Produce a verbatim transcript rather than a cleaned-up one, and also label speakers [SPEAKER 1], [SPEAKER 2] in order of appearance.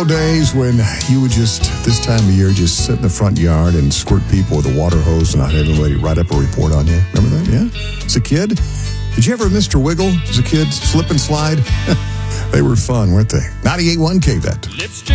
[SPEAKER 1] old days when you would just, this time of year, just sit in the front yard and squirt people with a water hose and not have anybody write up a report on you? Remember that? Yeah? As a kid? Did you ever have Mister Wiggle as a kid? Slip and slide? They were fun, weren't they? ninety-eight point one K V E T.